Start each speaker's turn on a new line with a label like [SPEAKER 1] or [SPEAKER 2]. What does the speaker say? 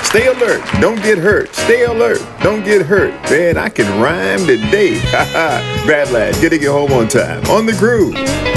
[SPEAKER 1] Stay alert, don't get hurt. Stay alert, don't get hurt. Man, I can rhyme today. Haha, Brad Lad, getting you home on time. On the groove.